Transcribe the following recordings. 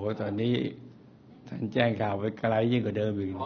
ตอนนี้ท่านแจ้งข่าวไปไกลยิ่งกว่าเดิมอีก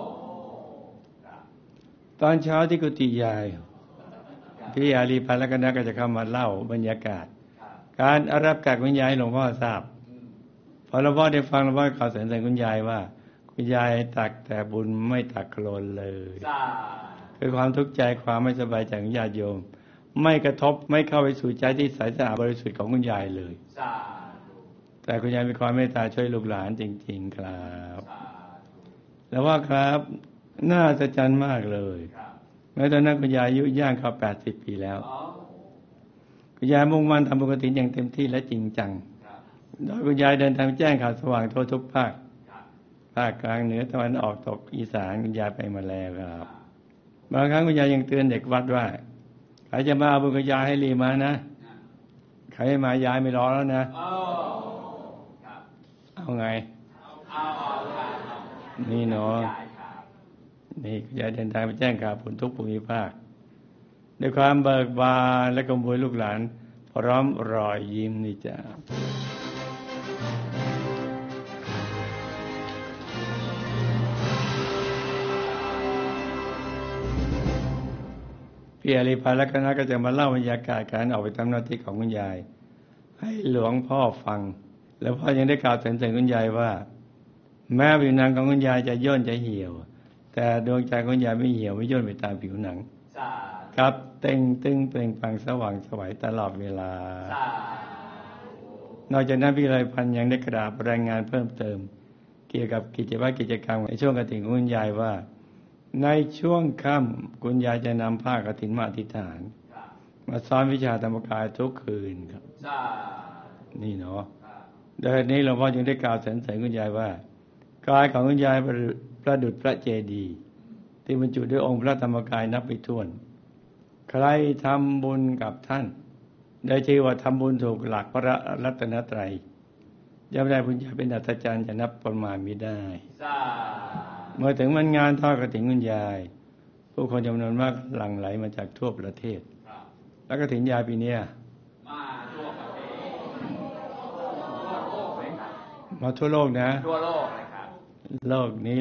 ตอนเช้าที่กุฏิยายพี่อาลีพันธ์และคณะก็จะเข้ามาเล่าบรรยากาศการอารับกัดคุณยายให้หลวงพ่อทราบพอหลวงพ่อได้ฟังหลวงพ่อข่าวสารคุณยายว่าคุณยายตักแต่บุญไม่ตักโคลนเลยคือความทุกข์ใจความไม่สบายใจของญาติโยมไม่กระทบไม่เข้าไปสู่ใจที่ใสสะอาดบริสุทธิ์ของคุณยายเลยแต่คุณยายมีความเมตตาช่วยลูกหลานจริงๆครับแล้วว่าครับน่าสะใจมากเลยแม้ตอนนั้นคุณยายอายุย่างเข้า80 ปีแล้วคุณยายมุ่งมั่นทำปกติอย่างเต็มที่และจริงจังโดยคุณยายเดินทางแจ้งข่าวสว่างทั่วทุกภาคกลางเหนือตะวันออกตกอีสานคุณยายไปมาแล้วครับบางครั้งคุณยายยังเตือนเด็กวัดว่าใครจะมาเอาบุญคุณยายให้รีบมานะใครไม่มายายไม่รอแล้วนะเอาไงนี่เนาะนี่คุณยายเดินทางไปแจ้งข่าวผลทุกภูมิภาคด้วยความเบิกบานและกำบวยลูกหลานพร้อมรอยยิ้มนี่จ้าพี่อาลีพันธ์และคณะก็จะมาเล่าบรรยากาศการออกไปทำหน้าที่ของคุณยายให้หลวงพ่อฟังแล้วพ่อยังได้กล่าวเตือนคุณยายว่าแม้ผิวหนังของคุณยายจะย่นจะเหี่ยวแต่ดวงใจของคุณยายไม่เหี่ยวไม่ย่นไปตามผิวหนังครับเต่งตึงเปล่งปลั่งสว่างไสวตลอดเวลานอกจากนั้นพี่อาลีพันธ์ยังได้กราบรายงานเพิ่มเติมเกี่ยวกับกิจกรรมในช่วงกฐินของคุณยายว่าในช่วงค่ำคุณยายจะนำผ้ากฐินมาอธิษฐานมาสอนวิชาธรรมกายทุกคืนครับนี่เนาะโดยนี้หลวงพ่อจึงได้กล่าวสรรเสริญคุณยายว่ากายของคุณยายประดุจพระเจดีย์ที่บรรจุด้วยองค์พระธรรมกายนับไม่ถ้วนใครทำบุญกับท่านได้ชื่อว่าทำบุญถูกหลักพระรัตนตรัยย่อมได้บุญญาเป็นอัศจรรย์จะนับประมาณไม่ได้เมื่อถึงวันงานทอดกฐินคุณยายผู้คนจำนวนมากหลั่งไหลมาจากทั่วประเทศแล้วกฐินยายปีนี้มาทั่วโลกนะทั่วโลกเลยครับโลกนี้